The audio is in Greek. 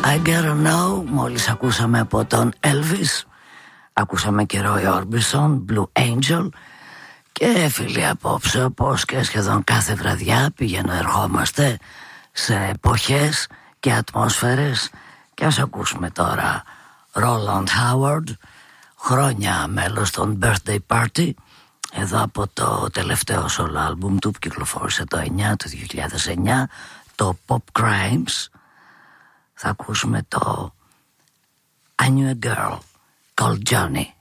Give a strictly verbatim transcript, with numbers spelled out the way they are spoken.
I Gotta Know. Μόλις ακούσαμε από τον Elvis, ακούσαμε και Roy Orbison, Blue Angel. Και φίλοι, απόψε, όπως και σχεδόν κάθε βραδιά, πηγαίνω ερχόμαστε σε εποχές και ατμόσφαιρες. Και ας ακούσουμε τώρα Roland Howard, χρόνια μέλος των Birthday Party, εδώ από το τελευταίο solo album του που κυκλοφόρησε το εννιά, το δύο χιλιάδες εννιά, το Pop Crimes. Θα ακούσουμε το I Knew a Girl Called Johnny.